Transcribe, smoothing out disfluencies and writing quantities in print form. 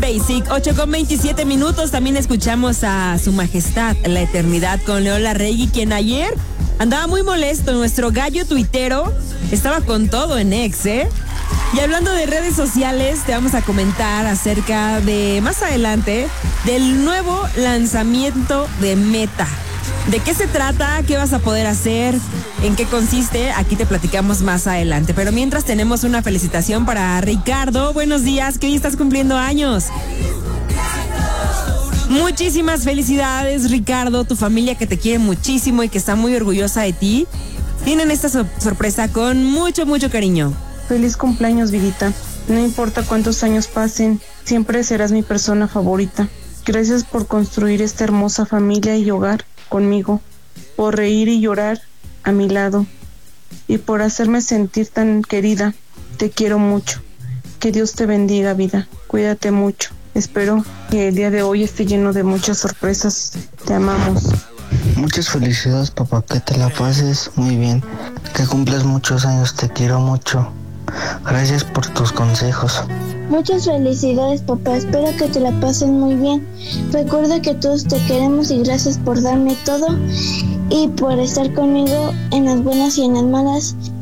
Basic, 8:27. También escuchamos a Su Majestad, la Eternidad, con León Larregui, quien ayer andaba muy molesto. Nuestro gallo tuitero estaba con todo en X, ¿eh? Y hablando de redes sociales, te vamos a comentar acerca de, más adelante, del nuevo lanzamiento de Meta. ¿De qué se trata? ¿Qué vas a poder hacer? ¿En qué consiste? Aquí te platicamos más adelante. Pero mientras tenemos una felicitación para Ricardo. Buenos días, que hoy estás cumpliendo años. Muchísimas felicidades, Ricardo. Tu familia, que te quiere muchísimo y que está muy orgullosa de ti, tienen esta sorpresa con mucho, mucho cariño. Feliz cumpleaños, Vidita. No importa cuántos años pasen, siempre serás mi persona favorita. Gracias por construir esta hermosa familia y hogar conmigo, por reír y llorar a mi lado y por hacerme sentir tan querida. Te quiero mucho. Que Dios te bendiga, vida. Cuídate mucho. Espero que el día de hoy esté lleno de muchas sorpresas. Te amamos. Muchas felicidades, papá, que te la pases muy bien, que cumplas muchos años, te quiero mucho. Gracias por tus consejos. Muchas felicidades, papá, espero que te la pasen muy bien. Recuerda que todos te queremos y gracias por darme todo y por estar conmigo en las buenas y en las malas.